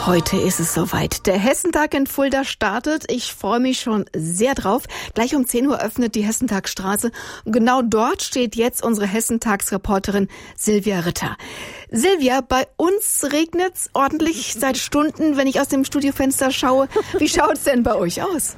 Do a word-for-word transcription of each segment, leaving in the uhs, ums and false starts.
Heute ist es soweit. Der Hessentag in Fulda startet. Ich freue mich schon sehr drauf. Gleich um zehn Uhr öffnet die Hessentagsstraße. Und genau dort steht jetzt unsere Hessentagsreporterin Silvia Ritter. Silvia, bei uns regnet's ordentlich seit Stunden, wenn ich aus dem Studiofenster schaue. Wie schaut's denn bei euch aus?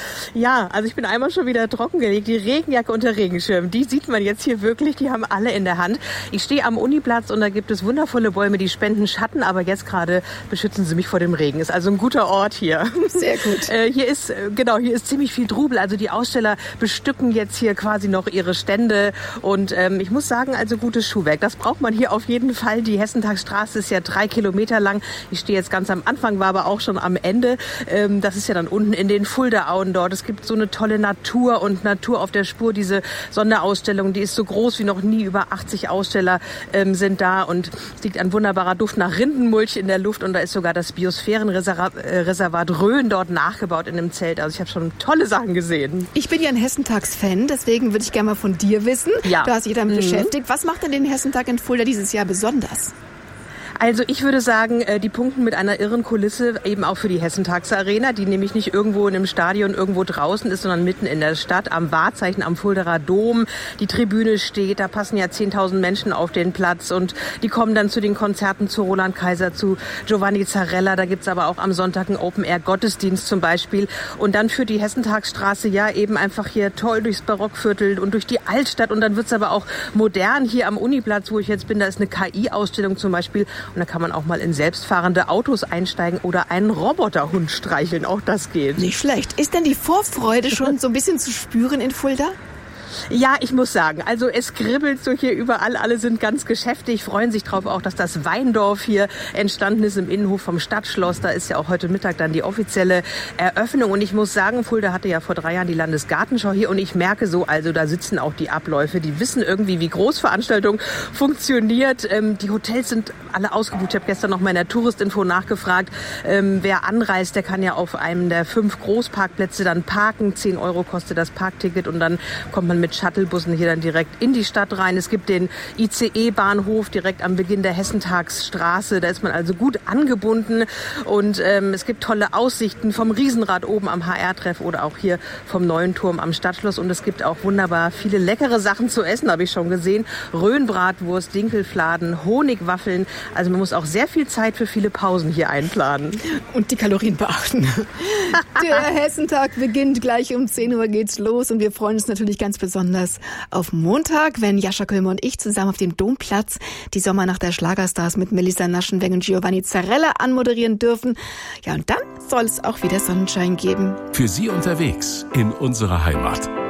Ja, also ich bin einmal schon wieder trockengelegt. Die Regenjacke und der Regenschirm, die sieht man jetzt hier wirklich, die haben alle in der Hand. Ich stehe am Uniplatz und da gibt es wundervolle Bäume, die spenden Schatten, aber jetzt gerade beschützen sie mich vor dem Regen. Ist also ein guter Ort hier. Sehr gut. Äh, hier ist, genau, hier ist ziemlich viel Trubel. Also die Aussteller bestücken jetzt hier quasi noch ihre Stände und ähm, ich muss sagen, also gutes Schuhwerk. Das braucht man hier auf jeden Fall. Die Hessentagsstraße ist ja drei Kilometer lang. Ich stehe jetzt ganz am Anfang, war aber auch schon am Ende. Ähm, das ist ja dann unten in den Fuldaauen dort. Es gibt so eine tolle Natur und Natur auf der Spur. Diese Sonderausstellung, die ist so groß wie noch nie. Über achtzig Aussteller ähm, sind da und es liegt ein wunderbarer Duft nach Rindenmulch in der Luft und da ist sogar das Biosphärenreservat Rhön dort nachgebaut in einem Zelt. Also ich habe schon tolle Sachen gesehen. Ich bin ja ein Hessentags-Fan, deswegen würde ich gerne mal von dir wissen. Ja. Du hast dich damit mhm. beschäftigt. Was macht denn den Hessentag in Fulda dieses Jahr besonders? Also ich würde sagen, die punkten mit einer irren Kulisse eben auch für die Hessentagsarena, die nämlich nicht irgendwo in einem Stadion irgendwo draußen ist, sondern mitten in der Stadt am Wahrzeichen am Fuldaer Dom. Die Tribüne steht, da passen ja zehntausend Menschen auf den Platz und die kommen dann zu den Konzerten zu Roland Kaiser, zu Giovanni Zarella. Da gibt's aber auch am Sonntag einen Open-Air-Gottesdienst zum Beispiel. Und dann führt die Hessentagsstraße ja eben einfach hier toll durchs Barockviertel und durch die Altstadt und dann wird's aber auch modern. Hier am Uniplatz, wo ich jetzt bin, da ist eine K I-Ausstellung zum Beispiel. Und da kann man auch mal in selbstfahrende Autos einsteigen oder einen Roboterhund streicheln. Auch das geht. Nicht schlecht. Ist denn die Vorfreude schon so ein bisschen zu spüren in Fulda? Ja, ich muss sagen, also es kribbelt so hier überall, alle sind ganz geschäftig, freuen sich drauf auch, dass das Weindorf hier entstanden ist im Innenhof vom Stadtschloss. Da ist ja auch heute Mittag dann die offizielle Eröffnung und ich muss sagen, Fulda hatte ja vor drei Jahren die Landesgartenschau hier und ich merke so, also da sitzen auch die Abläufe, die wissen irgendwie, wie Großveranstaltung funktioniert. Ähm, die Hotels sind alle ausgebucht. Ich habe gestern noch mal in der Touristinfo nachgefragt, ähm, wer anreist, der kann ja auf einem der fünf Großparkplätze dann parken. zehn Euro kostet das Parkticket und dann kommt man mit Shuttlebussen hier dann direkt in die Stadt rein. Es gibt den I C E-Bahnhof direkt am Beginn der Hessentagsstraße. Da ist man also gut angebunden und ähm, es gibt tolle Aussichten vom Riesenrad oben am H R-Treff oder auch hier vom neuen Turm am Stadtschloss und es gibt auch wunderbar viele leckere Sachen zu essen, habe ich schon gesehen. Röhnbratwurst, Dinkelfladen, Honigwaffeln. Also man muss auch sehr viel Zeit für viele Pausen hier einplanen. Und die Kalorien beachten. Der Hessentag beginnt gleich um zehn Uhr geht's los und wir freuen uns natürlich ganz besonders auf Montag, wenn Jascha Kölmer und ich zusammen auf dem Domplatz die Sommernacht der Schlagerstars mit Melissa Naschenweng und Giovanni Zarella anmoderieren dürfen. Ja, und dann soll es auch wieder Sonnenschein geben. Für Sie unterwegs in unserer Heimat.